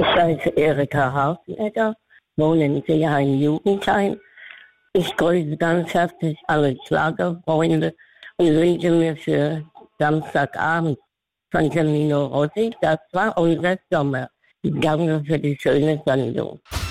heiße Erika Hausnecker, wohne in Seeheim Jugendheim. Ich grüße ganz herzlich alle Schlagerfreunde und wünsche mir für Samstagabend von Camino Rossi, das war unser Sommer. Danke für die schöne Sendung.